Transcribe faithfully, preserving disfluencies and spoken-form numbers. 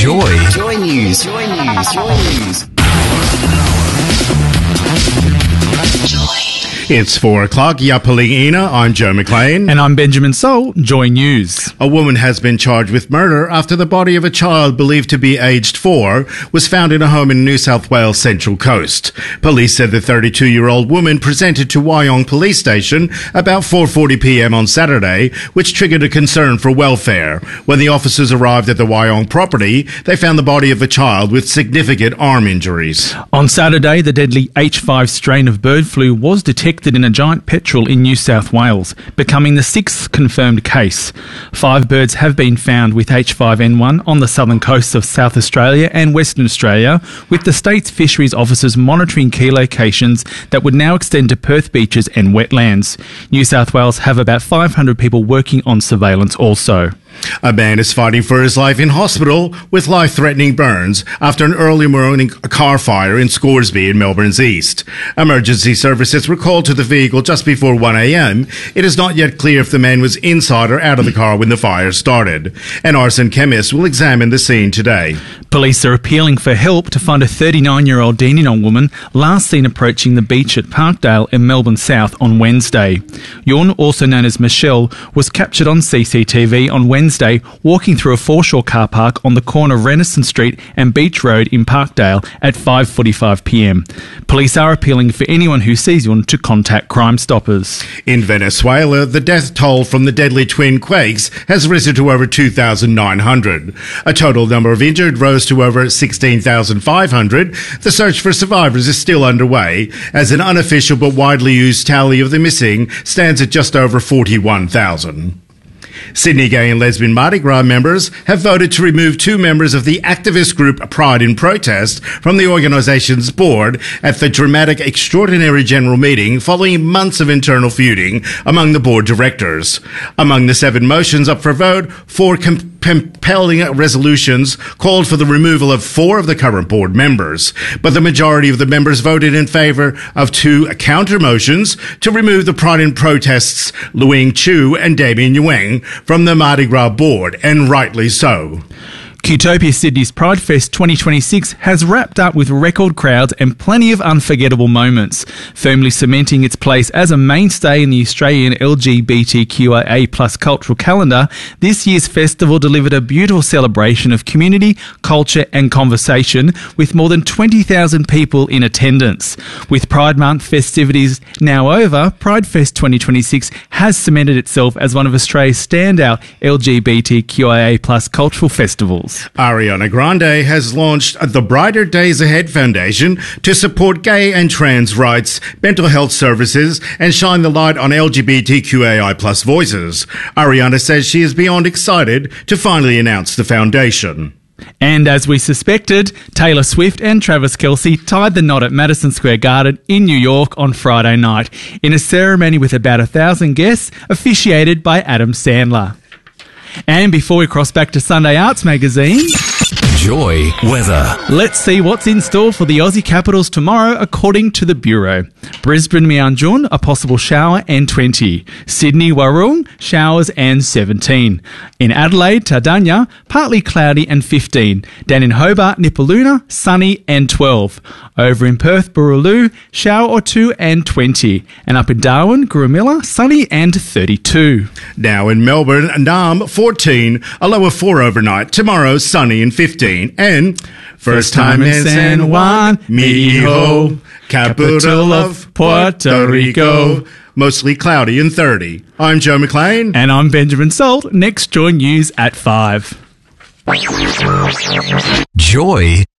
Joy. Joy News. Joy News. Joy News. It's four o'clock. Yapalingina. I'm Joe McLean. And I'm Benjamin Soul. Joy News. A woman has been charged with murder after the body of a child believed to be aged four was found in a home in New South Wales Central Coast. Police said the thirty-two-year-old woman presented to Wyong Police Station about four forty p.m. on Saturday, which triggered a concern for welfare. When the officers arrived at the Wyong property, they found the body of a child with significant arm injuries. On Saturday, the deadly H five strain of bird flu was detected in a giant petrel in New South Wales, becoming the sixth confirmed case. Five birds have been found with H five N one on the southern coasts of South Australia and Western Australia, with the state's fisheries officers monitoring key locations that would now extend to Perth beaches and wetlands. New South Wales have about five hundred people working on surveillance also. A man is fighting for his life in hospital with life-threatening burns after an early morning car fire in Scoresby in Melbourne's east. Emergency services were called to the vehicle just before one a.m. It is not yet clear if the man was inside or out of the car when the fire started. An arson chemist will examine the scene today. Police are appealing for help to find a thirty-nine-year-old Dandenong woman last seen approaching the beach at Parkdale in Melbourne South on Wednesday. Yun, also known as Michelle, was captured on C C T V on Wednesday walking through a foreshore car park on the corner of Renaissance Street and Beach Road in Parkdale at five forty-five p.m. Police are appealing for anyone who sees Yun to contact Crime Stoppers. In Venezuela, the death toll from the deadly twin quakes has risen to over two thousand nine hundred. A total number of injured rose to over sixteen thousand five hundred. The search for survivors is still underway, as an unofficial but widely used tally of the missing stands at just over forty-one thousand. Sydney Gay and Lesbian Mardi Gras members have voted to remove two members of the activist group Pride in Protest from the organisation's board at the dramatic extraordinary general meeting following months of internal feuding among the board directors. Among the seven motions up for vote, four com- compelling resolutions called for the removal of four of the current board members, but the majority of the members voted in favour of two counter motions to remove the Pride in Protest's Luing Chu and Damien Yuang from the Mardi Gras board, and rightly so. Qtopia Sydney's Pride Fest twenty twenty-six has wrapped up with record crowds and plenty of unforgettable moments. Firmly cementing its place as a mainstay in the Australian L G B T Q I A plus cultural calendar, this year's festival delivered a beautiful celebration of community, culture and conversation with more than twenty thousand people in attendance. With Pride Month festivities now over, Pride Fest twenty twenty-six has cemented itself as one of Australia's standout L G B T Q I A plus cultural festivals. Ariana Grande has launched the Brighter Days Ahead Foundation to support gay and trans rights, mental health services, and shine the light on L G B T Q A I plus voices. Ariana says she is beyond excited to finally announce the foundation. And as we suspected, Taylor Swift and Travis Kelce tied the knot at Madison Square Garden in New York on Friday night in a ceremony with about a thousand guests officiated by Adam Sandler. And before we cross back to Sunday Arts Magazine, Joy weather. Let's see what's in store for the Aussie Capitals tomorrow according to the Bureau. Brisbane Mianjun, a possible shower and twenty. Sydney Warung, showers and seventeen. In Adelaide, Tardanya, partly cloudy and fifteen. Down in Hobart, Nipaluna, sunny and twelve. Over in Perth, Burraloo, shower or two and twenty. And up in Darwin, Gurumilla, sunny and thirty-two. Now in Melbourne, Naarm, fourteen, a low of four overnight. Tomorrow, sunny and fifteen. And first time in San Juan, Mijo, capital of Puerto Rico. Mostly cloudy and thirty. I'm Joe McLean. And I'm Benjamin Salt. Next, Joy News at five. Joy